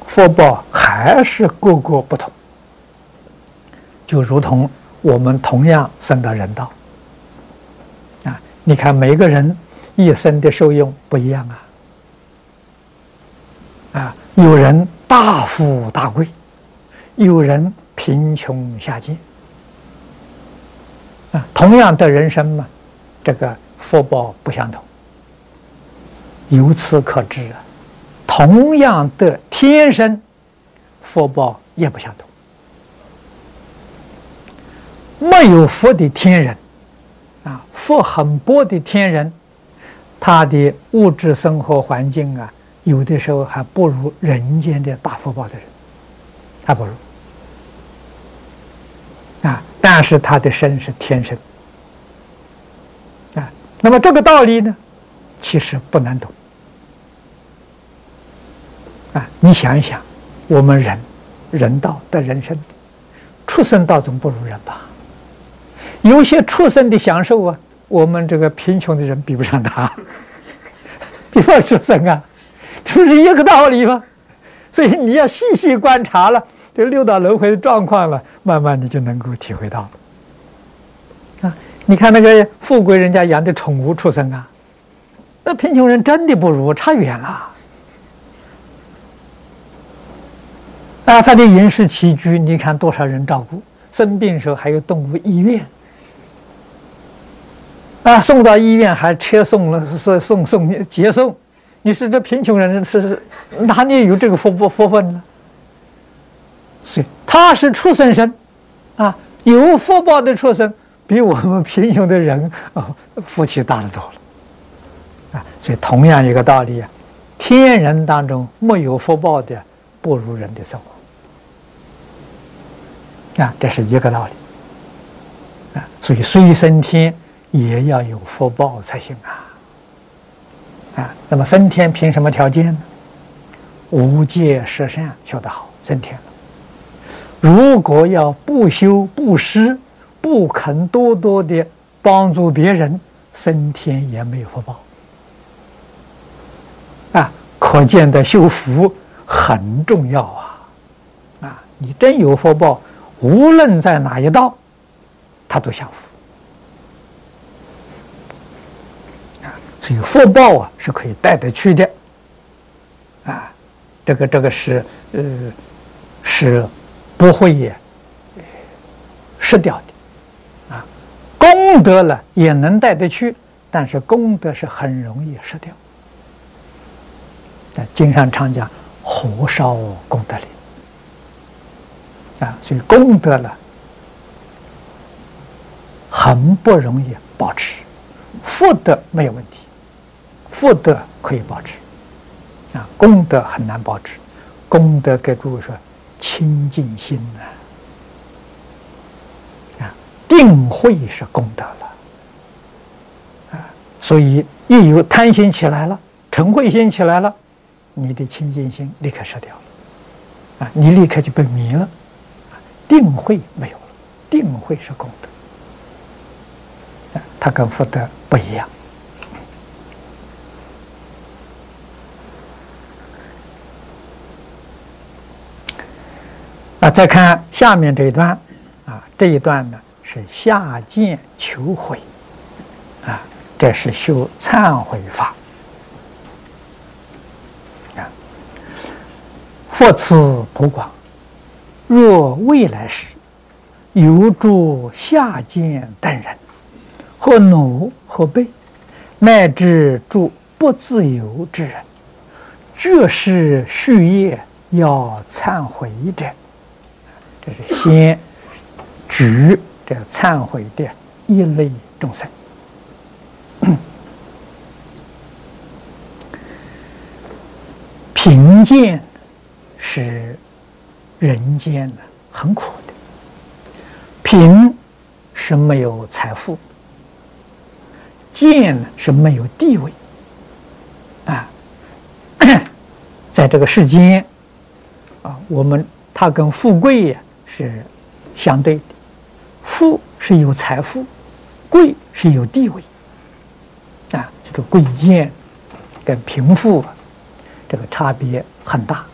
福报还是各个不同，就如同我们同样生到人道啊，你看每个人一生的受用不一样啊，有人大富大贵，有人贫穷下贱啊，同样的人生嘛，这个福报不相同。由此可知啊，同样的天生，福报也不相同。没有福的天人啊，福很薄的天人，他的物质生活环境啊，有的时候还不如人间的大福报的人，还不如啊。但是他的生是天生啊，那么这个道理呢，其实不难懂。啊，你想一想，我们人道的人生，畜生道总不如人吧？有些畜生的享受啊，我们这个贫穷的人比不上他，比不上畜生啊，这不是一个道理吗？所以你要细细观察了这六道轮回的状况了，慢慢你就能够体会到了。啊，你看那个富贵人家养的宠物畜生啊，那贫穷人真的不如，差远了。啊，他的饮食起居，你看多少人照顾，生病时候还有动物医院，啊，送到医院还车送了，送接送，你是这贫穷人是哪里有这个福分呢？所以他是畜生身，啊，有福报的畜生比我们贫穷的人啊福气大得多了，啊，所以同样一个道理啊，天人当中没有福报的不如人的生活。啊，这是一个道理啊，所以虽升天也要有福报才行啊！那么升天凭什么条件呢？无戒十善修得好，升天了。如果要不修不施，不肯多多的帮助别人，升天也没有福报啊！可见的修福很重要啊！你真有福报，无论在哪一道，他都享福啊！所以福报啊是可以带得去的啊，这个是是不会失掉的啊。功德了也能带得去，但是功德是很容易失掉。经上常讲火烧功德林。啊，所以功德了，很不容易保持，福德没有问题，福德可以保持，啊，功德很难保持。功德给诸位说，清净心啊，定慧是功德了，啊，所以一有贪心起来了，嗔恚心起来了，你的清净心立刻失掉了，啊，你立刻就被迷了。定慧没有了，定慧是功德，它跟福德不一样。再看下面这一段，啊，这一段呢是下贱求悔，啊，这是修忏悔法，啊，佛慈普广。若未来时，有诸下贱等人，或奴或婢，乃至诸不自由之人，绝世续业要忏悔者，这是先举这忏悔的一类众生。贫贱是人间呢很苦的，贫是没有财富，贱是没有地位啊。在这个世间啊，它跟富贵是相对的，富是有财富，贵是有地位啊，这个贵贱跟贫富这个差别很大。